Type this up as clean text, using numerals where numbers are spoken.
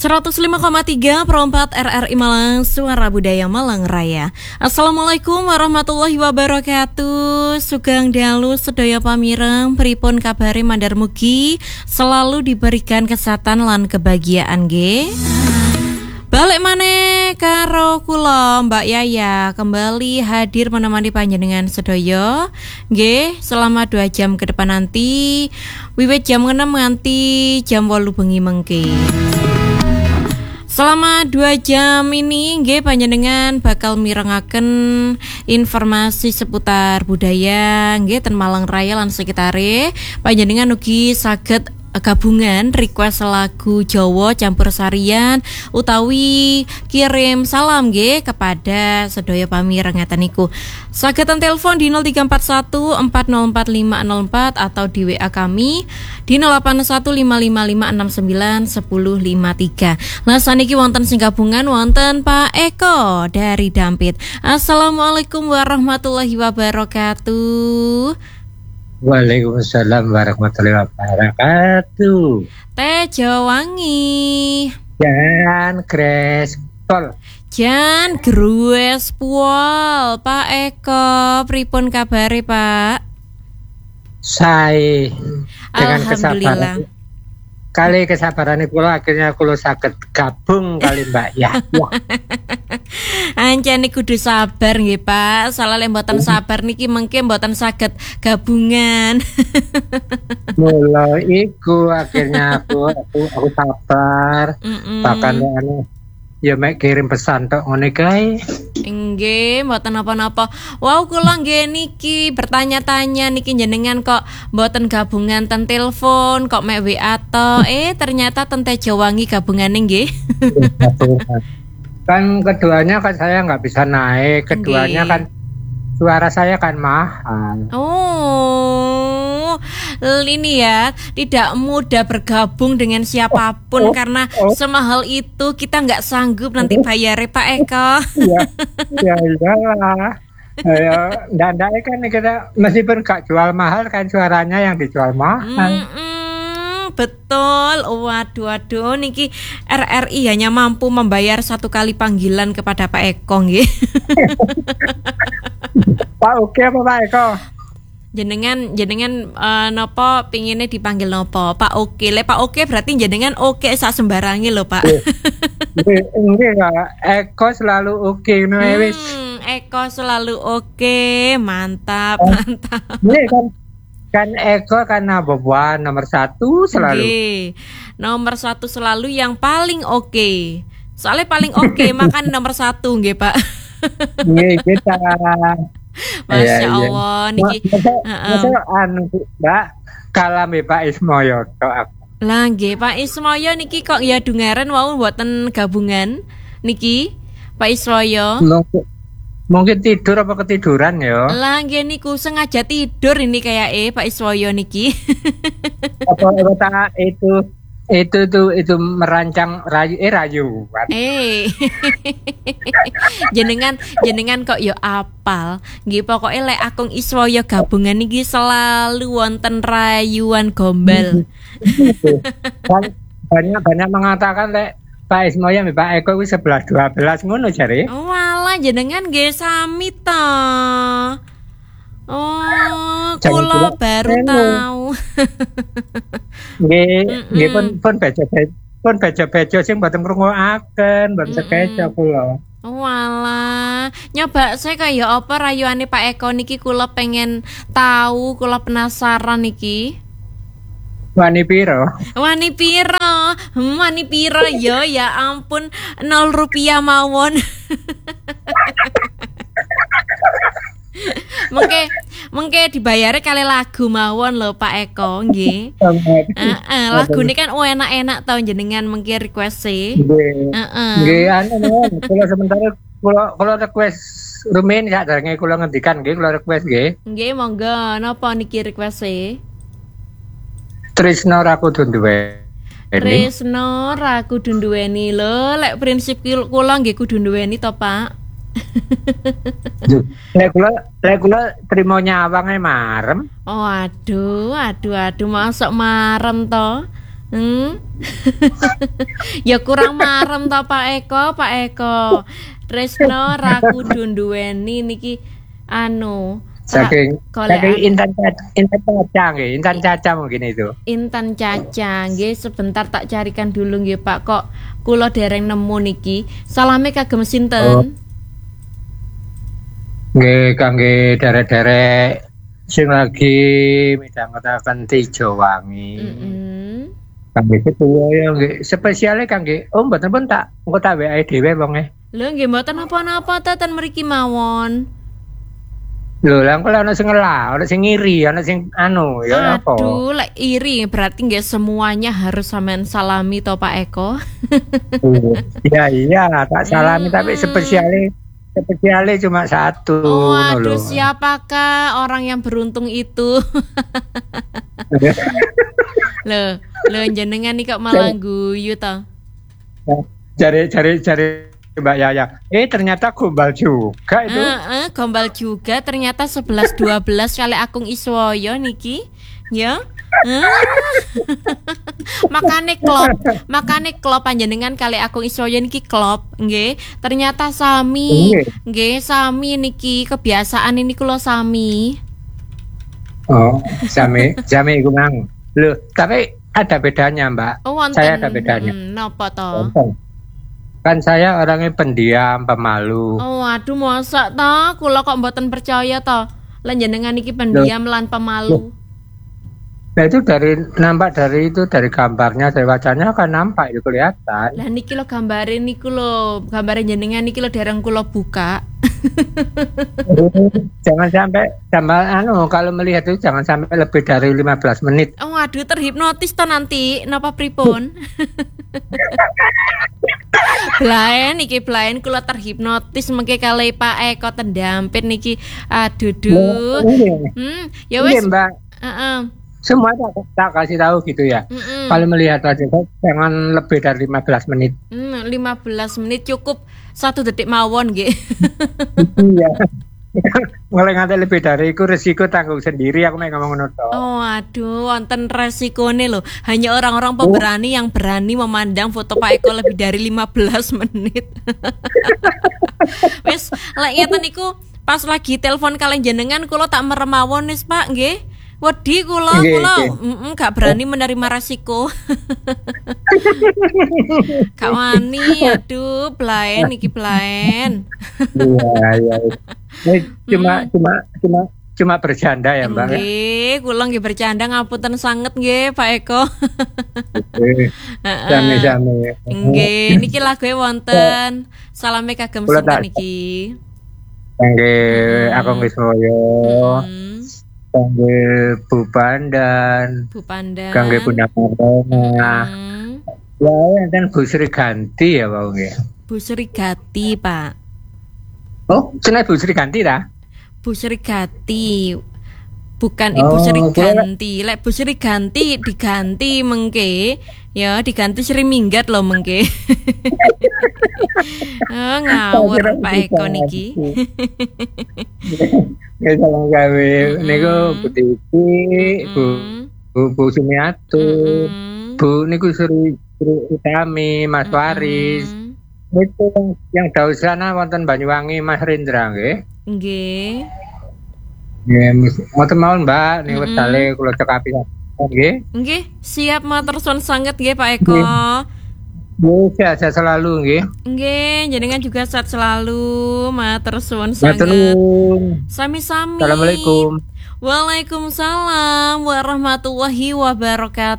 105,3 Perempat RRI Malang, Suara Budaya Malang Raya. Assalamualaikum warahmatullahi wabarakatuh. Sugeng dalu sedaya pamireng, pripun kabare mandar mugi selalu diberikan kesehatan lan kebahagiaan nggih. Balik maneh karo kula Mbak Yaya kembali hadir menemani panjenengan sedaya nggih selama 2 jam ke depan nanti wiwit jam 6 nganti jam 8 bengi mengke. Selama 2 jam ini nggih panjenengan bakal mirengaken informasi seputar budaya nggih ten Malang Raya lan sekitare. Panjenengan ugi saged gabungan request lagu Jawa campursarian utawi kirim salam nggih kepada sedaya pamireng ngeten niku. Saged telepon di 0341 404504 atau di WA kami di 081555691053. Lah saniki wonten sing gabungan wonten Pak Eko dari Dampit. Assalamualaikum warahmatullahi wabarakatuh. Waalaikumsalam warahmatullahi wabarakatuh. Teh Jawangi. Jan Grespol. Jan Grespol. Pak Eko, pripun kabare, Pak? Saya dengan Alhamdulillah. Kali kesabaran kula akhirnya kula saged gabung kali Mbak ya. Ancen kudu sabar nggih Pak. Salah lek mboten sabar niki mengke mboten saged gabungan. Mula iku akhirnya aku sabar. Bahkan ya mek kirim pesan tok ngene kae. Nggih, mboten napa-napa. Wow, kula nggih niki bertanya-tanya niki jenengan kok mboten gabungan ten telepon, kok mek WA to. Ternyata ten Jawangi gabungane nggih. Kan keduanya kan saya nggak bisa naik, keduanya kan suara saya kan mahal. Oh, ini ya tidak mudah bergabung dengan siapapun karena semahal itu kita nggak sanggup nanti bayar Pak Eko. Ya iyalah. Ndak kan kita meskipun gak jual mahal kan suaranya yang dijual mahal. Betul. Waduh niki RRI hanya mampu membayar 1 kali panggilan kepada Pak Eko nggih. Pak Oke apa Pak Eko? Jenengan nopo pinginnya dipanggil nopo? Pak Oke. Le Pak Oke berarti jenengan oke sak sembarangi lho Pak. Nggih Eko selalu oke ngono wis. Eko selalu oke. Mantap. Nggih kan Eko kan nomor 1 selalu. Nggih. Nomor 1 selalu yang paling oke. Soalnya paling oke makan nomor 1 nggih Pak. Nggih kita. Masya Allah niki. Mbak kalame Pak Ismoyo tok aku. Lah nggih Pak Ismoyo niki kok ya dungaren wau mboten gabungan niki Pak Ismoyo. Mungkin tidur apa ketiduran ya? Lah nggih niku sengaja tidur ini kayak Pak Iswoyo niki. Apa itu merancang rayuan. Jenengan kok yo apal. Nggih pokoke lek Akung Iswoyo gabungan niki selalu wonten rayuan gombal. Banyak mengatakan lek Pak Ismoyo Mbak Eko wis 11-12 ngono jare. Walah jenengan nggih sami ta. Oh, kula baru tahu. Nggih pun bejo sing mboten ngrungokaken, mboten sekeca kula. Walah, nyoba saya kaya apa rayuane Pak Eko niki kula pengen tahu, kula penasaran niki. Wani piro yo ya ampun 0 rupiah mawon. mengke dibayare kali lagu mawon lho Pak Eko nggih. Lagu ini kan enak-enak tau jenengan mengki request e. Nggih kula sementara kula request rumen sak derenge kula ngendikan nggih kula request nggih. Nggih monggo napa niki request e? Trisno ra kudu duwe. Trisno ra kudu duweni lho, lek prinsip kula nggih kudu duweni to, Pak. Lek kula trimo nyawang marem. Oh, aduh, masuk marem to. Ya kurang marem to Pak Eko, Pak Eko. Tresno ra kudu duweni niki anu Saking golek Intan Caca nggih, Intan Caca mungkin itu. Intan Caca nggih, sebentar tak carikan dulu nggih Pak, kok kula dereng nemu niki. Salame kagem sinten? Nggih kangge derek-derek sing lagi midhangetaken Tijowangi. Kangge ketua ya nggih, spesiale kangge mboten pun tak engko tak WA dhewe wonge. Lho nggih mboten napa-napa ten mriki mawon. Lho, lah kok ana sing ngelah, ana sing ngiri, ana sing anu, ya apa? Aduh, lek iri berarti nggih semuanya harus sampean salami to Pak Eko. Iya, tak salami tapi spesiale cuma satu. Oh, aduh, siapakah orang yang beruntung itu? Loh, jenengan nih kok malah guyu toh. Cari Mbak Yaya. Ternyata gombal juga itu. Gombal juga ternyata 11-12 kali Akung Iswoyo niki. Ya. Makane klop panjenengan kali Akung Iswoyo niki klop nggih. Ternyata sami. Nggih, sami niki kebiasaan ini kula sami. Oh, sami iku mang. Loh, tapi ada bedanya, Mbak. Oh, saya ada bedanya. Napa to? Kan saya orangnya pendiam, pemalu. Oh, aduh mosok to, kula kok mboten percaya to. Lan jenengan iki pendiam lan pemalu. Nah itu nampak dari gambarnya, dari wajahnya kan nampak itu kelihatan. Lah niki lo gambare jenengan niki lo dereng kula buka. Jangan sampai kalau melihat itu jangan sampai lebih dari 15 menit. Oh aduh, terhipnotis to nanti napa pripun? Blaen kula terhipnotis mengke kali Pak Eko tendampit niki. Aduh. Ya wis. Mbak. Semua tak kasih tahu gitu ya. Kalau melihat wajah jangan lebih dari 15 menit. 15 menit cukup 1 detik mawon nggih. Iya. Mulai nganti lebih dari itu resiko tanggung sendiri, aku mek ngomong ngono to. Oh aduh, wonten resikone lho. Hanya orang-orang pemberani yang berani memandang foto Pak Eko lebih dari 15 menit. Wis, lek ngeten niku pas lagi telepon kalian jenengan kula tak merem mawon wis Pak nggih. Wedi kula gak berani menerima resiko. Gak wani, aduh, blaen iki blaen. Iya. Cuma bercanda ya, Mbak. Nggih, kula nggih bercanda ngapunten sanget nggih, Pak Eko. Sami-sami. Nggih, niki lague wonten. Salame kagem sinten niki? Nggih, Akung Iswoyo. Kangge Bu Pandan. Kangge Bunda Martona. Ya, dan Bu Sri Ganti ya, Pak nggih. Bu Sri Ganti, Pak. Oh, cenah Bu Sri Ganti ta? Bu Sri Ganti. Bukan Ibu Sri Ganti. Lek Bu Sri Ganti diganti mengke, ya diganti Sri Minggat loh mengke. Ngawur Pak Eko niki. Ya salam gawe niku Bu Titi, Bu Sumiatu, Bu niku Sri Utami, Mas Waris. Itu yang jauh sana wonten Banyuwangi Mas Rindra nggih. Nggih. Nggih, mboten mawon Mbak, niku wekdale kula cekapi nggih. Nggih, siap matur suwun sanget nggih Pak Eko. Bu, sehat selalu nggih. Nggih, jenengan juga sehat selalu, matur suwun sanget. Sami-sami. Assalamualaikum. Waalaikumsalam warahmatullahi wabarakatuh.